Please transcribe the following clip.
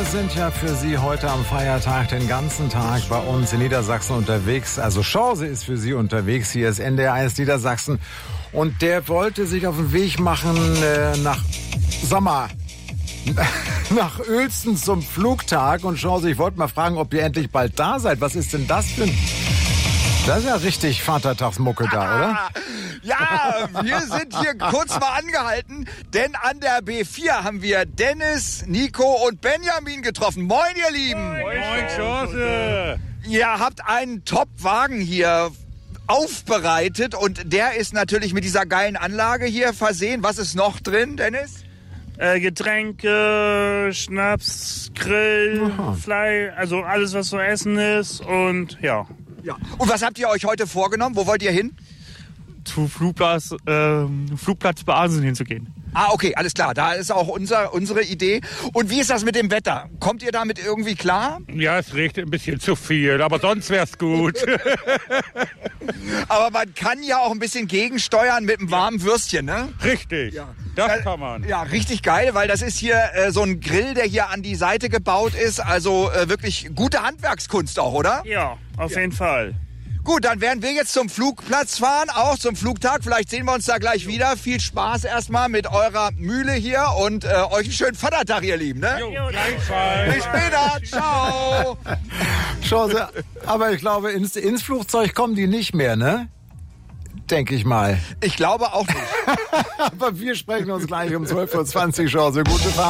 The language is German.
sind ja für Sie heute am Feiertag den ganzen Tag bei uns in Niedersachsen unterwegs. Also Chance ist für Sie unterwegs. Hier ist NDR 1 Niedersachsen. Und der wollte sich auf den Weg machen nach Uelzen zum Flugtag. Und Chance, ich wollte mal fragen, ob ihr endlich bald da seid. Was ist denn das für ein... Das ist ja richtig Vatertagsmucke da, oder? Ja, wir sind hier kurz mal angehalten, denn an der B4 haben wir Dennis, Nico und Benjamin getroffen. Moin, ihr Lieben! Moin, Chance! Ihr habt einen Top-Wagen hier aufbereitet und der ist natürlich mit dieser geilen Anlage hier versehen. Was ist noch drin, Dennis? Getränke, Schnaps, Grill, Fleisch, also alles, was zu essen ist und ja. Ja. Und was habt ihr euch heute vorgenommen? Wo wollt ihr hin? Zu Flugplatz Basen hinzugehen. Ah, okay, alles klar. Da ist auch unsere Idee. Und wie ist das mit dem Wetter? Kommt ihr damit irgendwie klar? Ja, es regnet ein bisschen zu viel, aber sonst wär's gut. Aber man kann ja auch ein bisschen gegensteuern mit einem warmen Würstchen, ne? Richtig, ja. Das kann man. Ja, richtig geil, weil das ist hier so ein Grill, der hier an die Seite gebaut ist. Also wirklich gute Handwerkskunst auch, oder? Ja, auf jeden Fall. Gut, dann werden wir jetzt zum Flugplatz fahren, auch zum Flugtag. Vielleicht sehen wir uns da gleich wieder. Viel Spaß erstmal mit eurer Mühle hier und euch einen schönen Vatertag, ihr Lieben, ne? Jo, gleichfalls. Bis später, ciao. Chance, aber ich glaube, ins Flugzeug kommen die nicht mehr, ne? Denke ich mal. Ich glaube auch nicht. Aber wir sprechen uns gleich um 12:20 Uhr. Chance, gute Fahrt.